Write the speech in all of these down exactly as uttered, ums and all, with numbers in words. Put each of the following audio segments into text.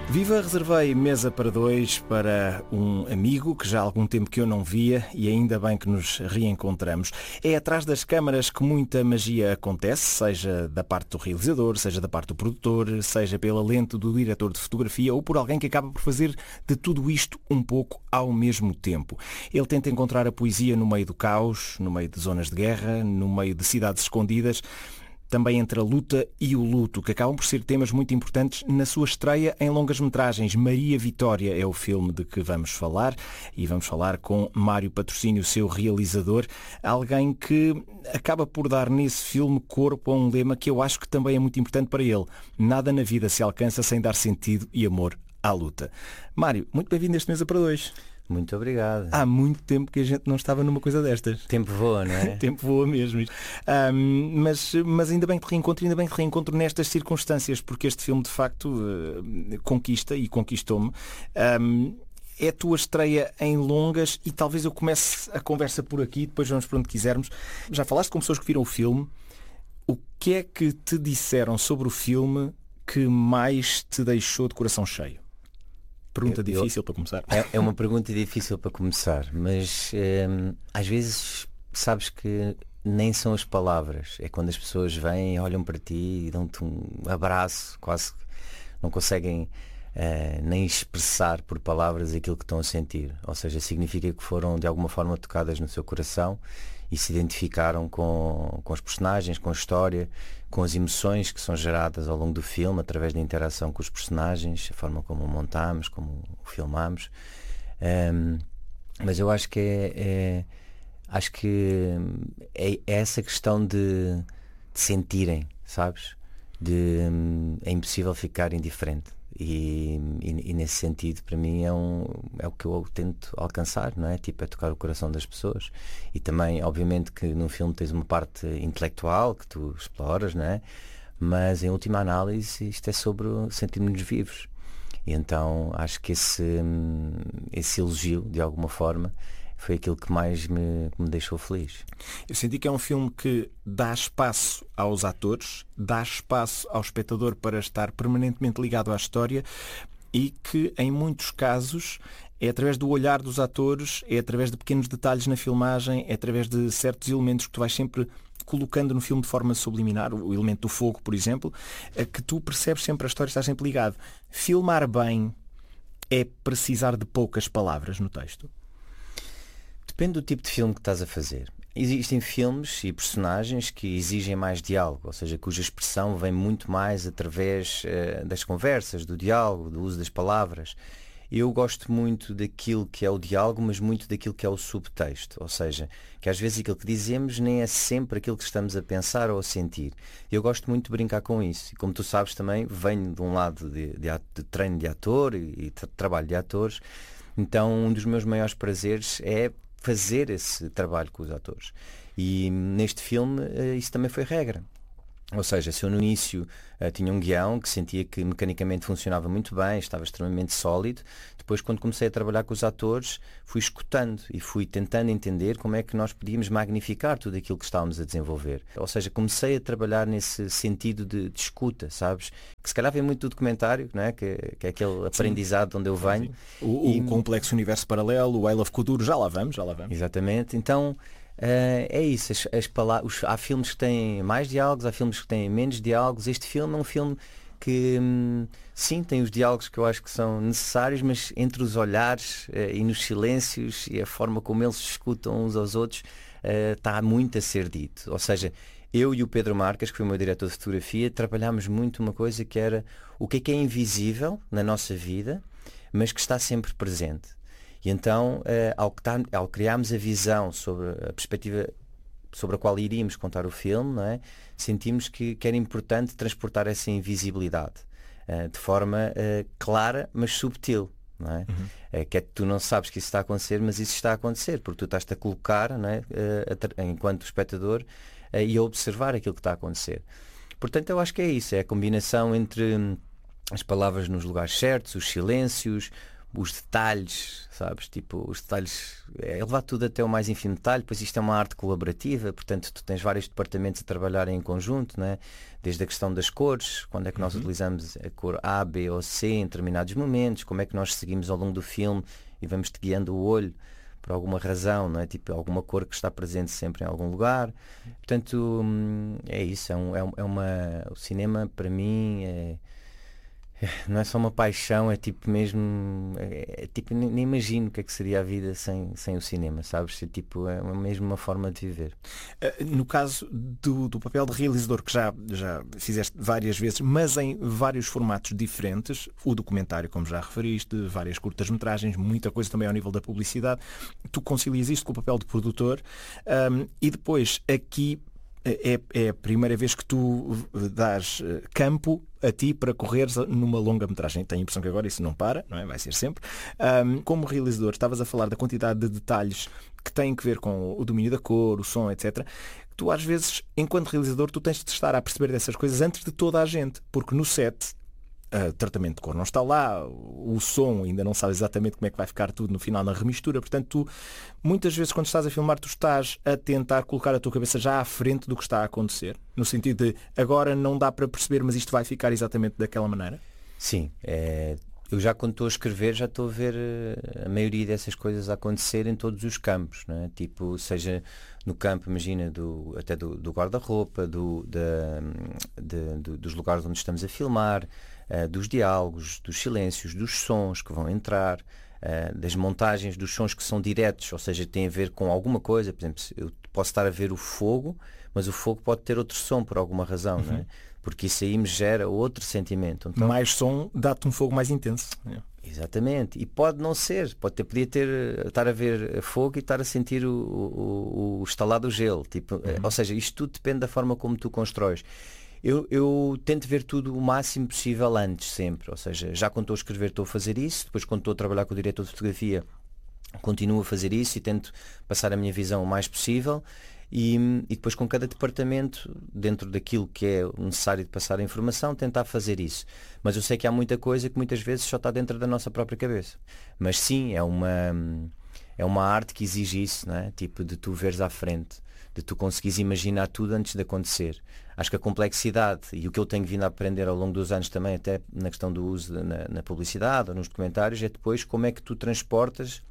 Viva, reservei mesa para dois para um amigo que já há algum tempo que eu não via e ainda bem que nos reencontramos. É atrás das câmaras que muita magia acontece, seja da parte do realizador, seja da parte do produtor, seja pela lente do diretor de fotografia ou por alguém que acaba por fazer de tudo isto um pouco ao mesmo tempo. Ele tenta encontrar a poesia no meio do caos, no meio de zonas de guerra, no meio de cidades escondidas, também entre a luta e o luto, que acabam por ser temas muito importantes na sua estreia em longas-metragens. Maria Vitória é o filme de que vamos falar e vamos falar com Mário Patrocínio, seu realizador, alguém que acaba por dar nesse filme corpo a um lema que eu acho que também é muito importante para ele. Nada na vida se alcança sem dar sentido e amor à luta. Mário, muito bem-vindo a este Mesa para Dois. Muito obrigado. Há muito tempo que a gente não estava numa coisa destas. Tempo voa, não é? Tempo voa mesmo. Um, mas, mas ainda bem que te reencontro, ainda bem que te reencontro nestas circunstâncias, porque este filme de facto uh, conquista e conquistou-me. Um, é a tua estreia em longas e talvez eu comece a conversa por aqui, depois vamos para onde quisermos. Já falaste com pessoas que viram o filme. O que é que te disseram sobre o filme que mais te deixou de coração cheio? Pergunta eu, difícil eu, para começar. É, é uma pergunta difícil para começar, mas hum, às vezes sabes que nem são as palavras. É quando as pessoas vêm, olham para ti e dão-te um abraço, quase não conseguem uh, nem expressar por palavras aquilo que estão a sentir. Ou seja, significa que foram de alguma forma tocadas no seu coração e se identificaram com, com os personagens, com a história, com as emoções que são geradas ao longo do filme, através da interação com os personagens, a forma como o montamos, como o filmamos. Um, mas eu acho que é, é acho que é, é essa questão de, de sentirem, sabes? De, é impossível ficar indiferente. E, e, e nesse sentido para mim é, um, é o que eu tento alcançar, não é? Tipo, é tocar o coração das pessoas. E também, obviamente, que no filme tens uma parte intelectual que tu exploras, não é? Mas em última análise isto é sobre sentirmos-nos vivos. E então acho que esse, esse elogio, de alguma forma, foi aquilo que mais me, me deixou feliz. Eu senti que é um filme que dá espaço aos atores, dá espaço ao espectador para estar permanentemente ligado à história e que, em muitos casos, é através do olhar dos atores, é através de pequenos detalhes na filmagem, é através de certos elementos que tu vais sempre colocando no filme de forma subliminar, o elemento do fogo, por exemplo, que tu percebes sempre a história, estás sempre ligado. Filmar bem é precisar de poucas palavras no texto? Depende do tipo de filme que estás a fazer. Existem filmes e personagens que exigem mais diálogo, ou seja, cuja expressão vem muito mais através uh, das conversas, do diálogo, do uso das palavras. Eu gosto muito daquilo que é o diálogo, mas muito daquilo que é o subtexto, ou seja, que às vezes aquilo que dizemos nem é sempre aquilo que estamos a pensar ou a sentir. Eu gosto muito de brincar com isso. E como tu sabes também, venho de um lado de, de, de treino de ator e, e tra- trabalho de atores, então um dos meus maiores prazeres é fazer esse trabalho com os atores. E neste filme isso também foi regra. Ou seja, se eu no início uh, tinha um guião que sentia que mecanicamente funcionava muito bem, estava extremamente sólido, depois quando comecei a trabalhar com os atores fui escutando e fui tentando entender como é que nós podíamos magnificar tudo aquilo que estávamos a desenvolver. Ou seja, comecei a trabalhar nesse sentido de, de escuta, sabes? Que se calhar vem muito do documentário, não é? Que, que é aquele aprendizado de onde eu venho. O, e... o complexo universo paralelo, o I Love Kuduro, já lá vamos, já lá vamos. Exatamente. Então Uh, é isso, as, as pala- os, há filmes que têm mais diálogos, há filmes que têm menos diálogos. Este filme é um filme que hum, sim, tem os diálogos que eu acho que são necessários, mas entre os olhares uh, e nos silêncios e a forma como eles se escutam uns aos outros uh, está muito a ser dito. Ou seja, eu e o Pedro Marques, que foi o meu diretor de fotografia, trabalhámos muito uma coisa que era o que é que é invisível na nossa vida, mas que está sempre presente. E então, uh, ao, que tá, ao criarmos a visão sobre a perspectiva sobre a qual iríamos contar o filme, não é? Sentimos que, que era importante transportar essa invisibilidade uh, de forma uh, clara, mas subtil. Não é? Uhum. Uh, que é que tu não sabes que isso está a acontecer, mas isso está a acontecer, porque tu estás-te a colocar, não é? uh, enquanto espectador uh, e a observar aquilo que está a acontecer. Portanto, eu acho que é isso, é a combinação entre hum, as palavras nos lugares certos, os silêncios, os detalhes, sabes? Tipo, os detalhes, é levar tudo até o mais ínfimo detalhe, pois isto é uma arte colaborativa, portanto tu tens vários departamentos a trabalharem em conjunto, né? Desde a questão das cores, quando é que nós uhum. utilizamos a cor A, B ou C em determinados momentos, como é que nós seguimos ao longo do filme e vamos-te guiando o olho por alguma razão, não é? Tipo, alguma cor que está presente sempre em algum lugar. Portanto, é isso, é, um, é uma... O cinema, para mim, é... não é só uma paixão, é tipo mesmo, é, é tipo, nem, nem imagino o que é que seria a vida sem, sem o cinema, sabes? É, tipo, é mesmo uma forma de viver. No caso do, do papel de realizador, que já, já fizeste várias vezes, mas em vários formatos diferentes, o documentário, como já referiste, várias curtas-metragens, muita coisa também ao nível da publicidade, tu concilias isto com o papel de produtor, um, e depois aqui É, é a primeira vez que tu dás campo a ti para correres numa longa-metragem. Tenho a impressão que agora isso não para, não é? Vai ser sempre. Um, como realizador, estavas a falar da quantidade de detalhes que têm que ver com o domínio da cor, o som, etcétera. Tu às vezes, enquanto realizador, tu tens de estar a perceber dessas coisas antes de toda a gente, porque no set Uh, tratamento de cor não está lá, o som ainda não sabe exatamente como é que vai ficar tudo no final na remistura, portanto tu, muitas vezes quando estás a filmar, tu estás a tentar colocar a tua cabeça já à frente do que está a acontecer, no sentido de agora não dá para perceber, mas isto vai ficar exatamente daquela maneira. Sim, é... eu já quando estou a escrever já estou a ver a maioria dessas coisas a acontecer em todos os campos, não é? Tipo, seja no campo, imagina, do, até do, do guarda-roupa, do, da, de, do, dos lugares onde estamos a filmar, uh, dos diálogos, dos silêncios, dos sons que vão entrar, uh, das montagens dos sons que são diretos, ou seja, têm a ver com alguma coisa. Por exemplo, eu posso estar a ver o fogo, mas o fogo pode ter outro som por alguma razão, uhum. não é? Porque isso aí me gera outro sentimento. Então, mais som dá-te um fogo mais intenso. Exatamente. E pode não ser. Pode ter, podia ter, estar a ver fogo e estar a sentir o, o, o estalar do gelo. Tipo, uhum. Ou seja, isto tudo depende da forma como tu constróis. Eu, eu tento ver tudo o máximo possível antes, sempre. Ou seja, já quando estou a escrever estou a fazer isso. Depois quando estou a trabalhar com o diretor de fotografia continuo a fazer isso e tento passar a minha visão o mais possível. E, e depois com cada departamento, dentro daquilo que é necessário de passar a informação, tentar fazer isso. Mas eu sei que há muita coisa que muitas vezes só está dentro da nossa própria cabeça. Mas sim, é uma, é uma arte que exige isso, não é? Tipo, de tu veres à frente, de tu conseguires imaginar tudo antes de acontecer. Acho que a complexidade e o que eu tenho vindo a aprender ao longo dos anos também, até na questão do uso na, na publicidade ou nos documentários, é depois como é que tu transportas,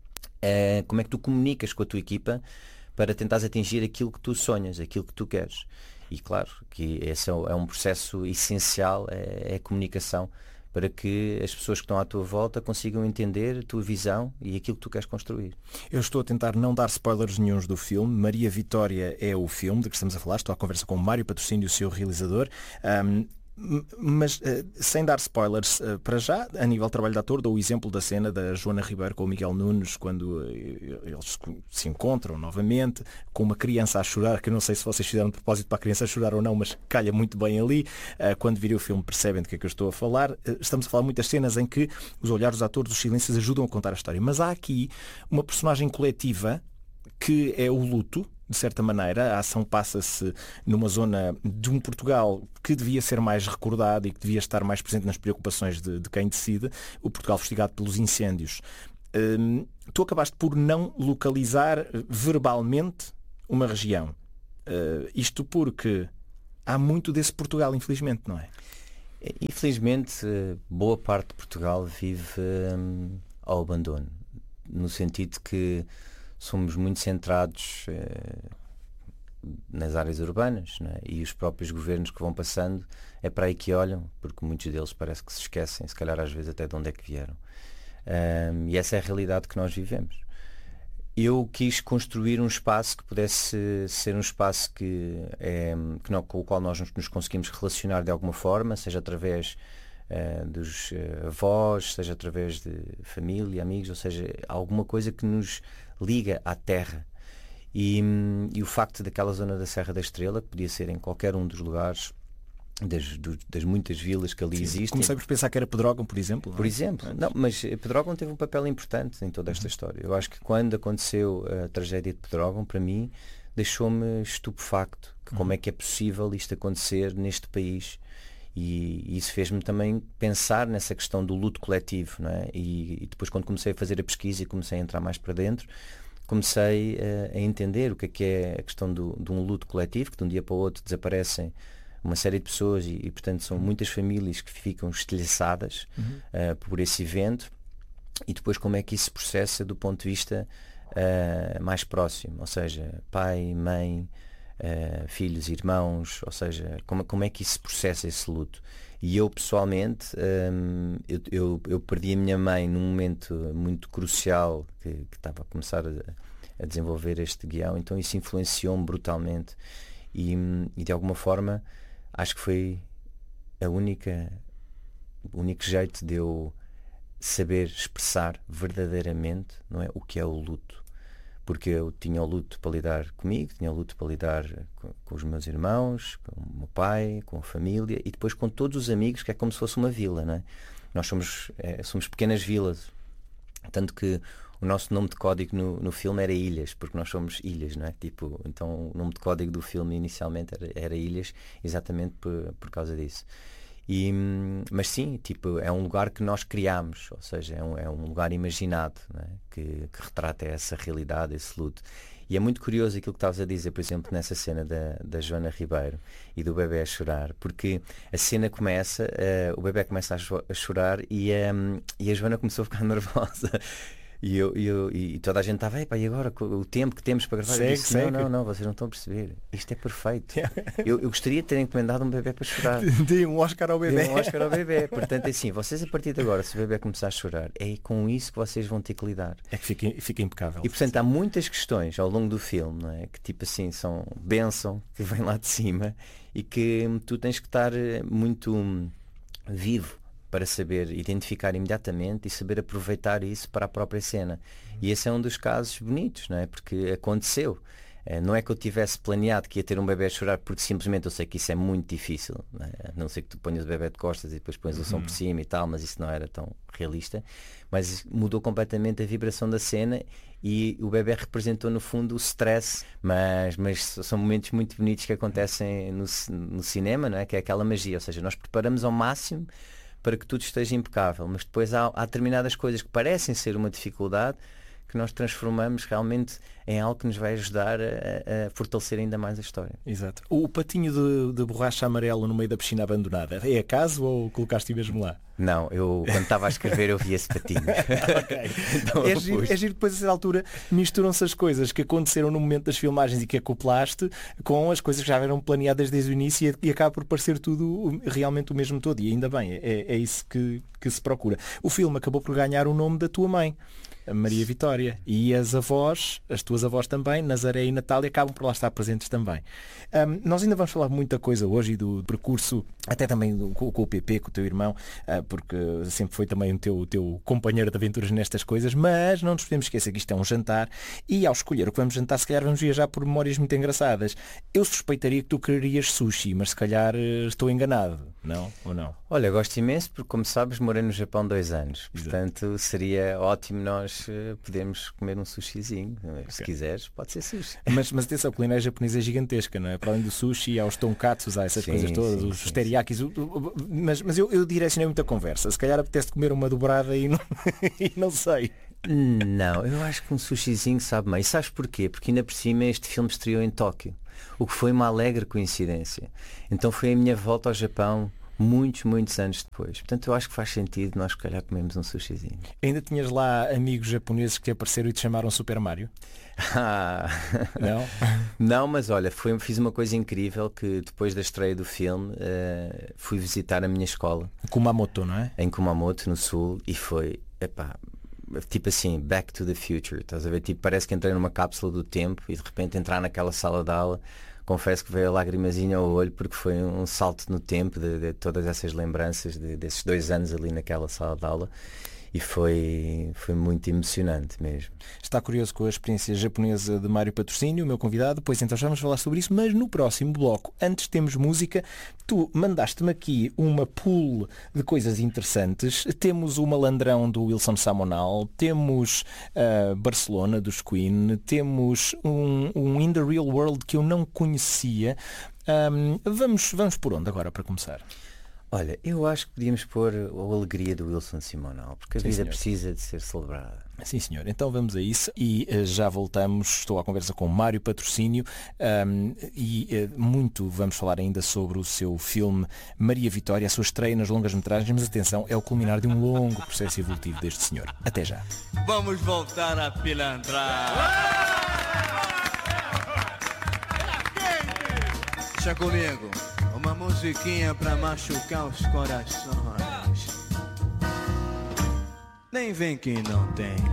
é, como é que tu comunicas com a tua equipa para tentares atingir aquilo que tu sonhas, aquilo que tu queres. E claro, que esse é um processo essencial, é, é a comunicação, para que as pessoas que estão à tua volta consigam entender a tua visão e aquilo que tu queres construir. Eu estou a tentar não dar spoilers nenhuns do filme. Maria Vitória é o filme de que estamos a falar. Estou à conversa com o Mário Patrocínio, o seu realizador. Um, Mas, uh, sem dar spoilers, uh, para já, a nível de trabalho de ator, dou o exemplo da cena da Joana Ribeiro com o Miguel Nunes, quando uh, eles se encontram novamente, com uma criança a chorar, que eu não sei se vocês fizeram de propósito para a criança chorar ou não, mas calha muito bem ali. Uh, quando virem o filme percebem do que é que eu estou a falar. Uh, estamos a falar de muitas cenas em que os olhares dos atores, os silêncios, ajudam a contar a história. Mas há aqui uma personagem coletiva que é o luto. De certa maneira, a ação passa-se numa zona de um Portugal que devia ser mais recordado e que devia estar mais presente nas preocupações de, de quem decide, o Portugal fustigado pelos incêndios. Hum, tu acabaste por não localizar verbalmente uma região. Uh, isto porque há muito desse Portugal, infelizmente, não é? Infelizmente, boa parte de Portugal vive hum, ao abandono, no sentido que somos muito centrados eh, nas áreas urbanas, né? E os próprios governos que vão passando é para aí que olham, porque muitos deles parece que se esquecem, se calhar às vezes até de onde é que vieram. Um, e essa é a realidade que nós vivemos. Eu quis construir um espaço que pudesse ser um espaço que, é, que não, com o qual nós nos conseguimos relacionar de alguma forma, seja através Uh, dos uh, avós, seja através de família, amigos, ou seja, alguma coisa que nos liga à terra. E, um, e o facto daquela zona da Serra da Estrela, que podia ser em qualquer um dos lugares, das, do, das muitas vilas que ali Sim, existem. Comecei por pensar que era Pedrógão, por exemplo. Por exemplo, não, mas Pedrógão teve um papel importante em toda esta uhum. história. Eu acho que quando aconteceu a tragédia de Pedrógão, para mim, deixou-me estupefacto. Que uhum. Como é que é possível isto acontecer neste país? E isso fez-me também pensar nessa questão do luto coletivo, não é? E, e depois, quando comecei a fazer a pesquisa e comecei a entrar mais para dentro, comecei a, a entender o que é que é a questão do, de um luto coletivo, que de um dia para o outro desaparecem uma série de pessoas e, e portanto, são muitas famílias que ficam estilhaçadas uhum. uh, por esse evento. E depois, como é que isso se processa do ponto de vista uh, mais próximo, ou seja, pai, mãe, Uh, filhos, irmãos, ou seja, como, como é que isso processa esse luto. E eu pessoalmente um, eu, eu, eu perdi a minha mãe num momento muito crucial que, que estava a começar a, a desenvolver este guião, então isso influenciou-me brutalmente e, e de alguma forma acho que foi a única o único jeito de eu saber expressar verdadeiramente, não é, o que é o luto. Porque eu tinha o luto para lidar comigo, tinha o luto para lidar com, com os meus irmãos, com o meu pai, com a família e depois com todos os amigos, que é como se fosse uma vila, não é? Nós somos, é, somos pequenas vilas, tanto que o nosso nome de código no, no filme era Ilhas, porque nós somos ilhas, não é? Tipo, então o nome de código do filme inicialmente era, era Ilhas, exatamente por, por causa disso. E, mas sim, tipo, é um lugar que nós criamos, ou seja, é um, é um lugar imaginado, não é? que, que retrata essa realidade, esse luto. E é muito curioso aquilo que estavas a dizer, por exemplo, nessa cena da, da Joana Ribeiro e do bebê a chorar, porque a cena começa, uh, o bebê começa a, a chorar e, um, e a Joana começou a ficar nervosa. E, eu, eu, e toda a gente estava, e agora o tempo que temos para gravar? Segue, eu disse, segue. não, não, não, vocês não estão a perceber. Isto é perfeito. eu, eu gostaria de ter encomendado um bebê para chorar. Dê um Oscar ao bebê. Dê um Oscar ao bebê. Portanto, é assim, vocês a partir de agora, se o bebê começar a chorar, é com isso que vocês vão ter que lidar. É que fica, fica impecável. E portanto há muitas questões ao longo do filme, não é? Que tipo assim são bênção, que vem lá de cima e que tu tens que estar muito hum, vivo para saber identificar imediatamente e saber aproveitar isso para a própria cena. E esse é um dos casos bonitos, não é? Porque aconteceu. Não é que eu tivesse planeado que ia ter um bebê a chorar, porque simplesmente eu sei que isso é muito difícil, não é? A não ser que tu ponhas o bebê de costas e depois pões o som por cima e tal, mas isso não era tão realista. Mas mudou completamente a vibração da cena e o bebê representou no fundo o stress, mas, mas são momentos muito bonitos que acontecem no, no cinema, não é? Que é aquela magia, ou seja, nós preparamos ao máximo para que tudo esteja impecável, mas depois há, há determinadas coisas que parecem ser uma dificuldade que nós transformamos realmente em algo que nos vai ajudar a, a fortalecer ainda mais a história. Exato. O patinho de, de borracha amarelo no meio da piscina abandonada, é acaso ou colocaste mesmo lá? Não, eu quando estava a escrever eu vi esse patinho. Okay. Então, é, giro, é giro, depois a essa altura misturam-se as coisas que aconteceram no momento das filmagens e que acoplaste com as coisas que já eram planeadas desde o início e, e acaba por parecer tudo realmente o mesmo todo. E ainda bem, é, é isso que, que se procura. O filme acabou por ganhar o nome da tua mãe, a Maria Vitória, e as avós, as tuas avós também, Nazaré e Natália, acabam por lá estar presentes também. Um, nós ainda vamos falar muita coisa hoje e do percurso, até também do, com, com o P P, com o teu irmão, uh, porque sempre foi também o teu, o teu companheiro de aventuras nestas coisas, mas não nos podemos esquecer que isto é um jantar e ao escolher o que vamos jantar, se calhar vamos viajar por memórias muito engraçadas. Eu suspeitaria que tu querias sushi, mas se calhar uh, estou enganado, não? Ou não? Olha, gosto imenso porque, como sabes, morei no Japão dois anos. Portanto, exato, seria ótimo nós uh, podermos comer um sushizinho. Okay. Se quiseres, pode ser sushi. Mas, mas atenção, a culinária japonesa é gigantesca, não é? Para além do sushi, há os tonkatsus, há essas sim, coisas todas, sim, os sim, teriyakis. Sim. Mas, mas eu, eu direcionei muita conversa. Se calhar apetece comer uma dobrada e não, e não sei. Não, eu acho que um sushizinho sabe bem. E sabes porquê? Porque ainda por cima este filme estreou em Tóquio. O que foi uma alegre coincidência. Então foi a minha volta ao Japão muitos, muitos anos depois. Portanto, eu acho que faz sentido nós, se calhar, comemos um sushizinho. Ainda tinhas lá amigos japoneses que te apareceram e te chamaram Super Mario? Ah, não? Não, mas olha, foi, fiz uma coisa incrível que depois da estreia do filme uh, fui visitar a minha escola. Kumamoto, não é? Em Kumamoto, no sul, e foi, epá, tipo assim, Back to the Future, estás a ver? Tipo, parece que entrei numa cápsula do tempo e de repente entrar naquela sala de aula, confesso que veio a lagrimazinha ao olho porque foi um salto no tempo de, de todas essas lembranças de, desses dois anos ali naquela sala de aula. E foi, foi muito emocionante mesmo. Está curioso com a experiência japonesa de Mário Patrocínio, o meu convidado, pois então já vamos falar sobre isso, mas no próximo bloco. Antes temos música. Tu mandaste-me aqui uma pool de coisas interessantes. Temos o Malandrão do Wilson Samonal, temos uh, Barcelona dos Queen, temos um, um In the Real World que eu não conhecia. Um, vamos, vamos por onde agora para começar? Olha, eu acho que podíamos pôr a alegria do Wilson Simonal, porque a Sim, vida senhor. precisa de ser celebrada. Sim, senhor. Então vamos a isso e uh, já voltamos. Estou à conversa com Mário Patrocínio um, e uh, muito vamos falar ainda sobre o seu filme Maria Vitória, a sua estreia nas longas-metragens, mas atenção, é o culminar de um longo processo evolutivo deste senhor. Até já. Vamos voltar a pilantrar. Deixa comigo, uma musiquinha pra machucar os corações. Nem vem que não tem.